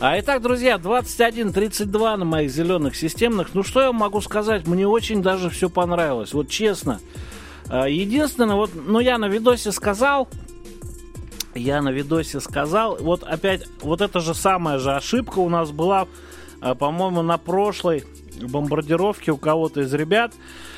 Итак, друзья, 21:32 на моих зеленых системных. Ну, что я могу сказать? Мне очень даже все понравилось. Вот честно. Единственное, вот, ну, я на видосе сказал, вот опять, вот эта же самая же ошибка у нас была, по-моему, на прошлой бомбардировке у кого-то из ребят.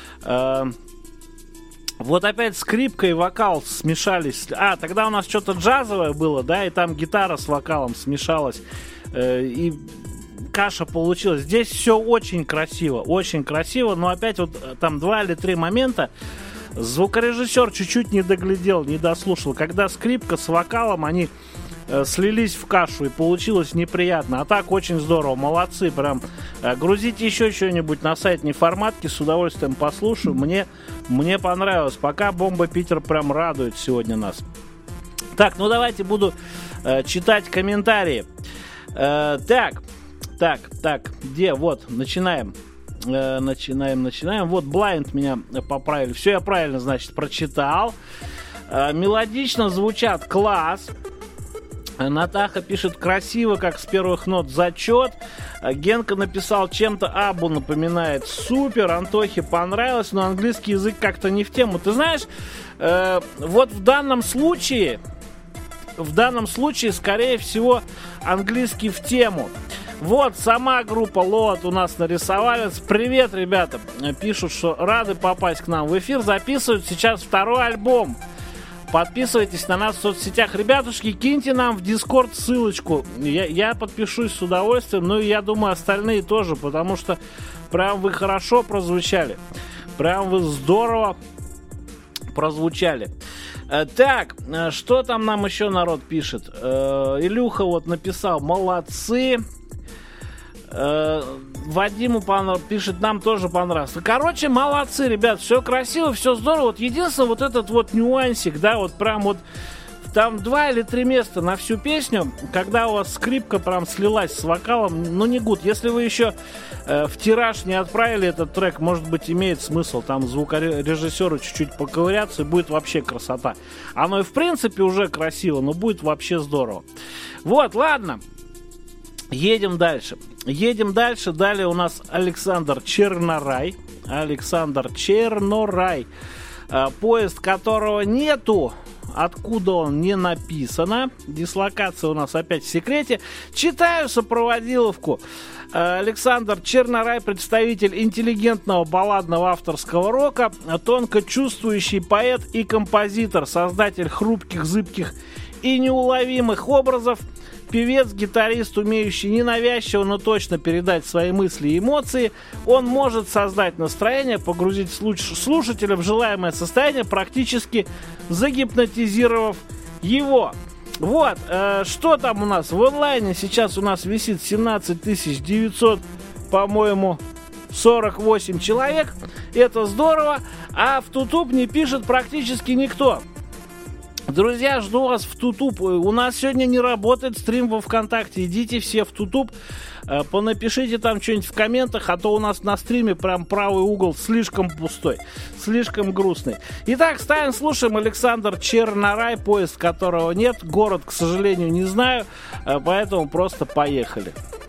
Вот опять скрипка и вокал смешались. Тогда у нас что-то джазовое было, да, и там гитара с вокалом смешалась. И каша получилась. Здесь все очень красиво, но опять вот там 2 или 3 момента звукорежиссер чуть-чуть не доглядел, не дослушал. Когда скрипка с вокалом, они слились в кашу, и получилось неприятно. А так очень здорово, молодцы, прям. Грузите еще что-нибудь на сайт Неформатки, с удовольствием послушаю. Мне понравилось. Пока Бомба Питер прям радует сегодня нас. Так, ну давайте буду читать комментарии. Так, где? Вот, начинаем. Вот, Blind меня поправили. Все я правильно, значит, прочитал. Мелодично звучат, класс. Натаха пишет, красиво, как с первых нот, зачет. Генка написал, чем-то Абу напоминает. Супер, Антохе понравилось, но английский язык как-то не в тему. Ты знаешь, вот в данном случае, скорее всего, английский в тему. Вот, сама группа Лот у нас нарисовались. Привет, ребята. Пишут, что рады попасть к нам в эфир. Записывают сейчас 2-й альбом. Подписывайтесь на нас в соцсетях. Ребятушки, киньте нам в Discord ссылочку. Я подпишусь с удовольствием. Ну и я думаю, остальные тоже. Потому что прям вы хорошо прозвучали. Прям вы здорово прозвучали. Так, что там нам еще народ пишет? Илюха вот написал, молодцы. Вадиму пишет, нам тоже понравилось. Короче, молодцы, ребят, все красиво, все здорово. Вот единственное, вот этот вот нюансик, да, вот прям вот там 2 или 3 места на всю песню, когда у вас скрипка прям слилась с вокалом, ну не гуд. Если вы еще в тираж не отправили этот трек, может быть, имеет смысл там звукорежиссеру чуть-чуть поковыряться, и будет вообще красота. Оно и в принципе уже красиво, но будет вообще здорово. Вот, ладно. Едем дальше. Далее у нас Александр Чернорай. Поезд, которого нету. Откуда он, не написано. Дислокация у нас опять в секрете. Читаю сопроводиловку. Александр Чернорай, представитель интеллигентного балладного авторского рока, тонко чувствующий поэт и композитор, создатель хрупких, зыбких и неуловимых образов, певец, гитарист, умеющий ненавязчиво, но точно передать свои мысли и эмоции. Он может создать настроение, погрузить слушателя в желаемое состояние, практически загипнотизировав его. Вот, что там у нас в онлайне? Сейчас у нас висит 17 900, по-моему, 48 человек. Это здорово. А в Тутуб не пишет практически никто. Друзья, жду вас в Тутуб. У нас сегодня не работает стрим во ВКонтакте. Идите все в Тутуб, понапишите там что-нибудь в комментах, а то у нас на стриме прям правый угол слишком пустой, слишком грустный. Итак, ставим, слушаем Александр Чернорай, поезд которого нет. Город, к сожалению, не знаю, поэтому просто поехали.